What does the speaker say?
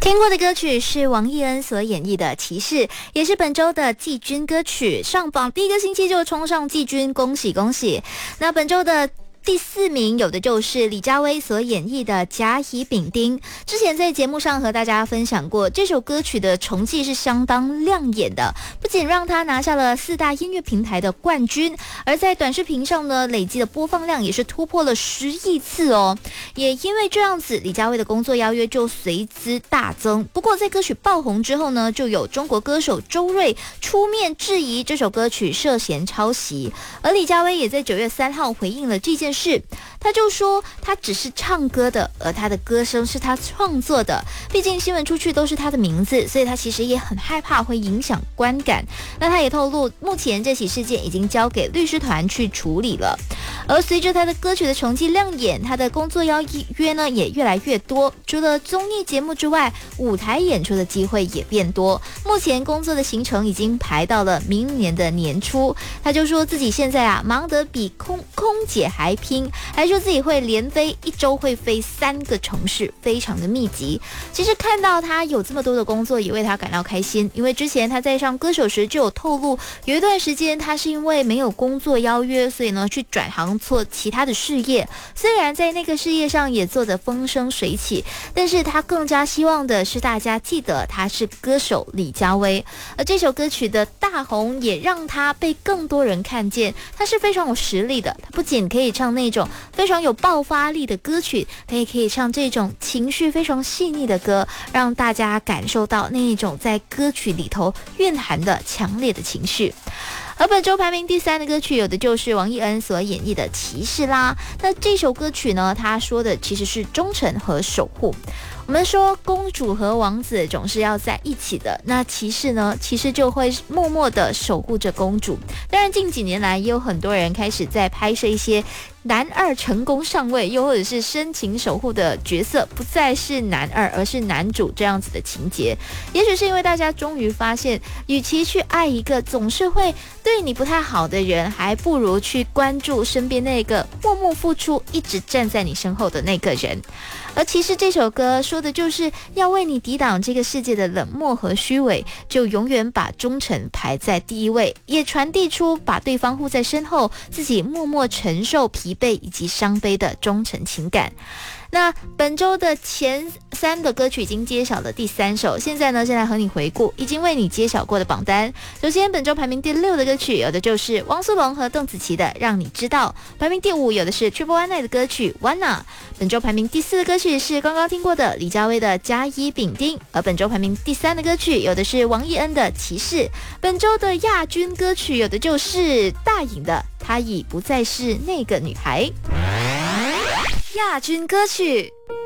听过的歌曲是王艺恩所演绎的《骑士》，也是本周的季军歌曲，上榜第一个星期就冲上季军，恭喜恭喜！那本周的第4名有的就是李佳薇所演绎的《甲乙丙丁》。之前在节目上和大家分享过，这首歌曲的成绩是相当亮眼的，不仅让她拿下了4大音乐平台的冠军，而在短视频上呢，累计的播放量也是突破了10亿次哦。也因为这样子，李佳薇的工作邀约就随之大增。不过在歌曲爆红之后呢，就有中国歌手周芮出面质疑这首歌曲涉嫌抄袭，而李佳薇也在9月3号回应了这件事。他就说他只是唱歌的，而他的歌声是他创作的，毕竟新闻出去都是他的名字，所以他其实也很害怕会影响观感。那他也透露，目前这起事件已经交给律师团去处理了。而随着他的歌曲的成绩亮眼，他的工作邀约呢也越来越多，除了综艺节目之外，舞台演出的机会也变多。目前工作的行程已经排到了明年的年初。他就说自己现在忙得比空姐还拼，还说自己会连飞，1周会飞3个城市，非常的密集。其实看到他有这么多的工作，也为他感到开心，因为之前他在上歌手时就有透露，有一段时间他是因为没有工作邀约，所以呢去转行做其他的事业。虽然在那个事业上也做得风生水起，但是他更加希望的是大家记得他是歌手李佳薇。而这首歌曲的大红也让他被更多人看见，他是非常有实力的。他不仅可以唱那种非常有爆发力的歌曲，他也可以唱这种情绪非常细腻的歌，让大家感受到那一种在歌曲里头蕴含的强烈的情绪。而本周排名第3的歌曲有的就是王艺恩所演绎的《骑士》啦。那这首歌曲呢，他说的其实是忠诚和守护。我们说公主和王子总是要在一起的，那骑士呢，骑士就会默默的守护着公主。当然近几年来也有很多人开始在拍摄一些男二成功上位，又或者是深情守护的角色，不再是男二而是男主这样子的情节。也许是因为大家终于发现，与其去爱一个总是会对你不太好的人，还不如去关注身边那个默默付出一直站在你身后的那个人。而其实这首歌说的就是要为你抵挡这个世界的冷漠和虚伪，就永远把忠诚排在第一位，也传递出把对方护在身后，自己默默承受疲惫以及伤悲的忠诚情感。那本周的前3的歌曲已经揭晓了第3首，现在呢，先来和你回顾已经为你揭晓过的榜单。首先本周排名第6的歌曲有的就是汪苏泷和邓紫棋的《让你知道》，排名第5有的是 Triple One Night 的歌曲 Wanna。 本周排名第4的歌曲是刚刚听过的李佳薇的《甲乙丙丁》，而本周排名第3的歌曲有的是王艺恩的《骑士》。本周的亚军歌曲有的就是大颖的《她已不再是那个女孩》。亚军歌曲